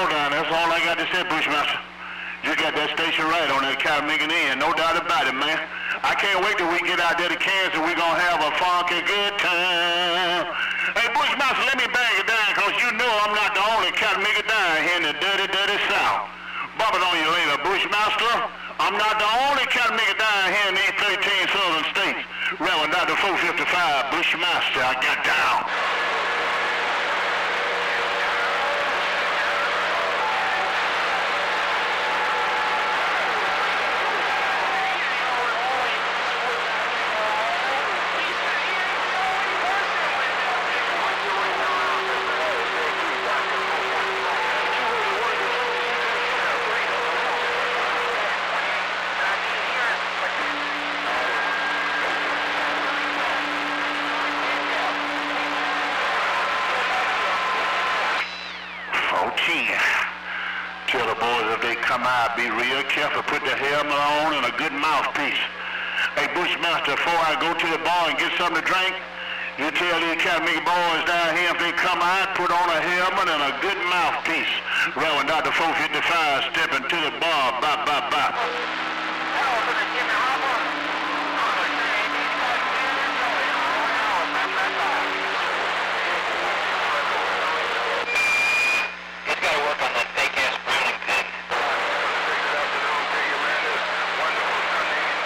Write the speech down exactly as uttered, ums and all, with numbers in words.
all down. That's all I got to say, Bushmaster. You got that station right on that Catamigant end, no doubt about it, man. I can't wait till we get out there to Kansas. We're going to have a funky good time. Hey, Bushmaster, let me bang it down, because you know I'm not the only Catamigant down here in the dirty, dirty South. Bump it on you later, Bushmaster. I'm not the only Catamigant down here in these thirteen southern states. Reverend Doctor four fifty-five, Bushmaster, I got down. Tell the boys if they come out, be real careful. Put the helmet on and a good mouthpiece. Hey, Bushmaster, before I go to the bar and get something to drink, you tell these Catamigant boys down here if they come out, put on a helmet and a good mouthpiece. Reverend Doctor four fifty-five stepping to the bar. Bye, bye, bye.